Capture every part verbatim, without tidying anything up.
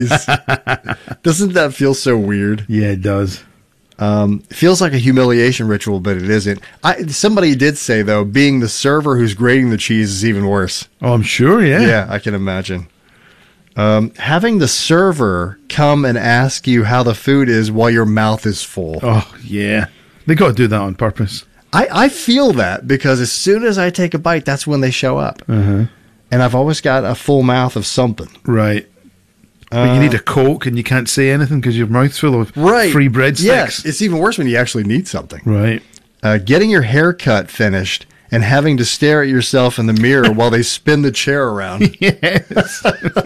Doesn't that feel so weird? Yeah, it does. Um, it feels like a humiliation ritual, but it isn't. I, somebody did say, though, being the server who's grating the cheese is even worse. Oh, I'm sure, yeah. Yeah, I can imagine. Um, having the server come and ask you how the food is while your mouth is full. Oh, yeah. They got to do that on purpose. I, I feel that because as soon as I take a bite, that's when they show up. Uh-huh. And I've always got a full mouth of something. Right. Uh, but you need a Coke and you can't say anything because your mouth's full of right. free breadsticks. Yes, it's even worse when you actually need something. Right. Uh, getting your haircut finished and having to stare at yourself in the mirror while they spin the chair around. Yes.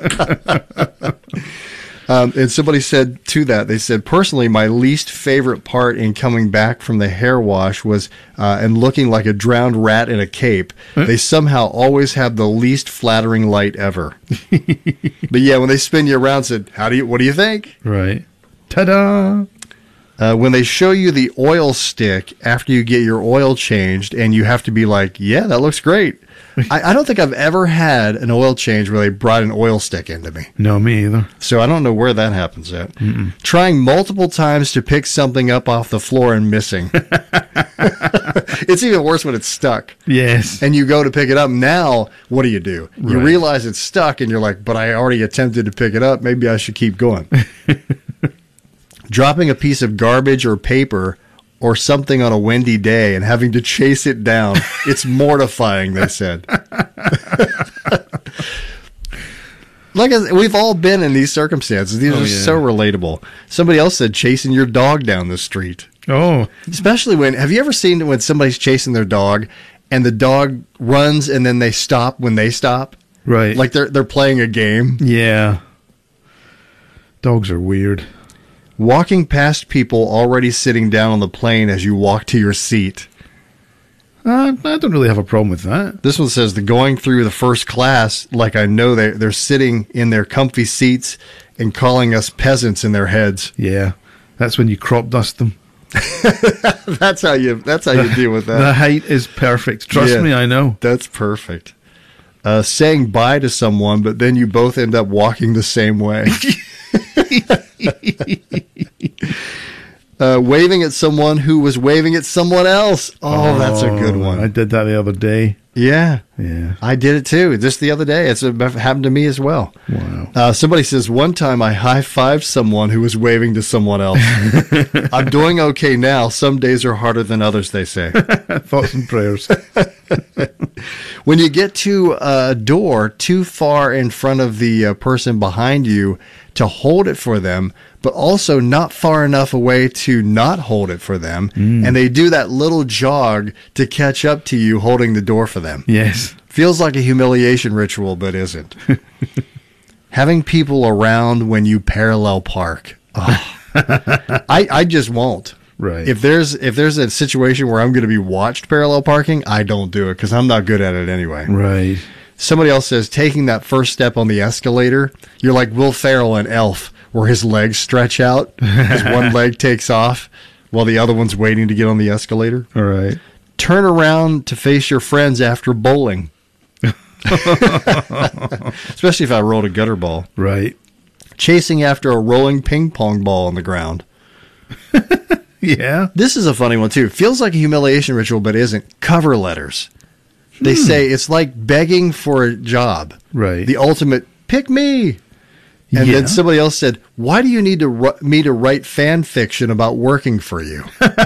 um, and somebody said to that, they said, personally, my least favorite part in coming back from the hair wash was, uh, and looking like a drowned rat in a cape, huh? They somehow always have the least flattering light ever. But yeah, when they spin you around, said, how do you, what do you think? Right. Ta-da! Uh, when they show you the oil stick after you get your oil changed and you have to be like, yeah, that looks great. I, I don't think I've ever had an oil change where they brought an oil stick into me. No, me either. So I don't know where that happens at. Mm-mm. Trying multiple times to pick something up off the floor and missing. It's even worse when it's stuck. Yes. And you go to pick it up. Now, what do you do? You Right. realize it's stuck and you're like, but I already attempted to pick it up. Maybe I should keep going. Dropping a piece of garbage or paper or something on a windy day and having to chase it down. It's mortifying, they said. Like I said, we've all been in these circumstances. These Oh, are yeah. so relatable. Somebody else said chasing your dog down the street. Oh. Especially when, have you ever seen when somebody's chasing their dog and the dog runs and then they stop when they stop? Right. Like they're they're playing a game. Yeah. Dogs are weird. Walking past people already sitting down on the plane as you walk to your seat. Uh, I don't really have a problem with that. This one says the going through the first class, like I know they they're sitting in their comfy seats and calling us peasants in their heads. Yeah. That's when you crop dust them. That's how you that's how you deal with that. The height is perfect. Trust Yeah. me, I know. That's perfect. Uh, saying bye to someone, but then you both end up walking the same way. uh, waving at someone who was waving at someone else. Oh, that's a good one. I did that the other day. Yeah. Yeah. I did it too. Just the other day. It's happened to me as well. Wow. Uh, somebody says, one time I high-fived someone who was waving to someone else. I'm doing okay now. Some days are harder than others, they say. Thoughts and prayers. When you get to a door too far in front of the uh, person behind you to hold it for them, but also not far enough away to not hold it for them, mm. and they do that little jog to catch up to you holding the door for them. Yes. Feels like a humiliation ritual, but isn't. Having people around when you parallel park. Oh. I, I just won't. Right. If there's if there's a situation where I'm going to be watched parallel parking, I don't do it because I'm not good at it anyway. Right. Somebody else says taking that first step on the escalator, you're like Will Ferrell in Elf, where his legs stretch out, his one leg takes off while the other one's waiting to get on the escalator. All right. Turn around to face your friends after bowling. Especially if I rolled a gutter ball. Right. Chasing after a rolling ping pong ball on the ground. Yeah. This is a funny one, too. Feels like a humiliation ritual, but isn't. Cover letters. They hmm. say it's like begging for a job. Right. The ultimate, pick me. And yeah. then somebody else said, why do you need to ru- me to write fan fiction about working for you?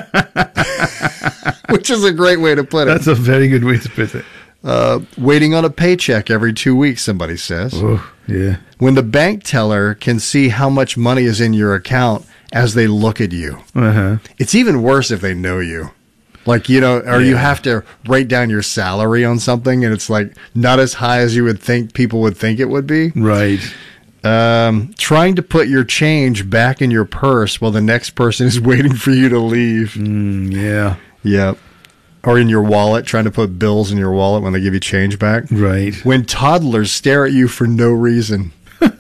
Which is a great way to put it. That's a very good way to put it. Uh, waiting on a paycheck every two weeks, somebody says. Oh, yeah. When the bank teller can see how much money is in your account as they look at you. Uh-huh. It's even worse if they know you. Like, you know, or yeah. you have to write down your salary on something, and it's like not as high as you would think people would think it would be. Right. Um, trying to put your change back in your purse while the next person is waiting for you to leave. Mm, yeah. Yep. Or in your wallet, trying to put bills in your wallet when they give you change back. Right. When toddlers stare at you for no reason.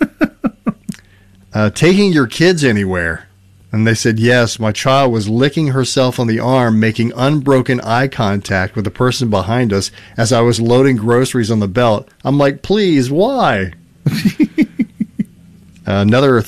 uh, taking your kids anywhere. And they said, yes, my child was licking herself on the arm, making unbroken eye contact with the person behind us as I was loading groceries on the belt. I'm like, please, why? Another